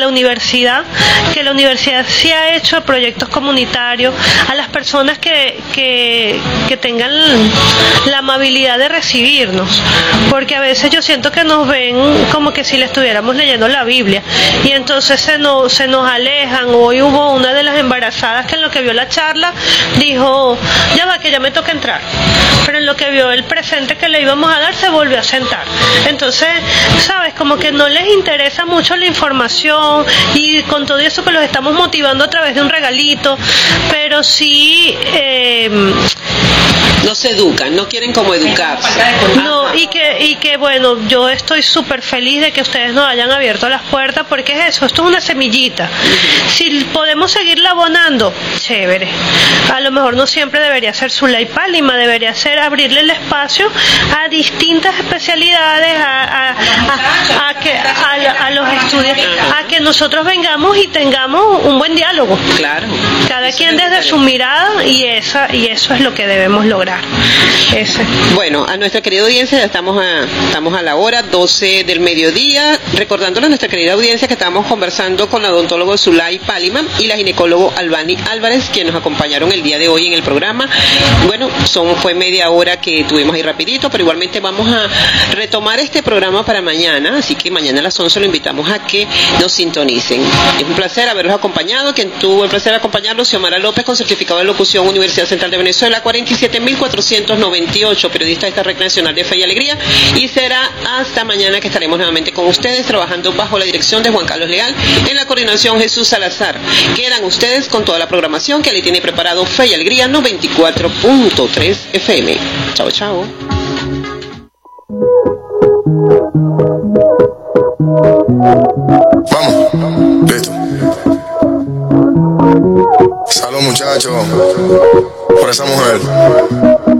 la universidad, que la universidad sí ha hecho proyectos comunitarios, a las personas que tengan la amabilidad de recibirnos, porque a veces yo siento que nos ven como que si le estuviéramos leyendo la Biblia, y entonces se nos alejan. Hoy hubo una de las embarazadas que en lo que vio la charla dijo, ya va, que ya me toca entrar, pero en lo que vio el presente que le íbamos a dar se volvió a sentar. Entonces, sabes, como que no les interesa mucho la información, y con todo eso que los estamos motivando a través de un regalito, pero sí no se educan, no quieren como educarse. No, y que bueno, yo estoy súper feliz de que ustedes nos hayan abierto las puertas, porque es eso, esto es una semillita. Si podemos seguirla abonando, chévere. A lo mejor no siempre debería ser Zulay Pálima, debería ser abrirle el espacio a distintas especialidades, a los estudios, a que nosotros vengamos y tengamos un buen diálogo. Claro. Cada quien desde su mirada, y eso es lo que debemos lograr. Bueno, a nuestra querida audiencia, ya estamos a la hora 12 del mediodía, recordándole a nuestra querida audiencia que estamos conversando con la odontóloga Zulay Pálima y la ginecólogo Albany Álvarez, quienes nos acompañaron el día de hoy en el programa. Bueno, fue media hora que tuvimos ahí rapidito, pero igualmente vamos a retomar este programa para mañana, así que mañana a las 11 lo invitamos a que nos sintonicen. Es un placer haberlos acompañado. Quien tuvo el placer de acompañarlos, Xiomara López, con certificado de locución, Universidad Central de Venezuela, 47.498, periodista de esta Red Nacional de Fe y Alegría, y será hasta mañana que estaremos nuevamente con ustedes, trabajando bajo la dirección de Juan Carlos Leal, en la coordinación Jesús Salazar. Quedan ustedes con toda la programación que le tiene preparado Fe y Alegría 94.3 FM. Chao, chao. Vamos, listo. Salud, muchachos, por esa mujer.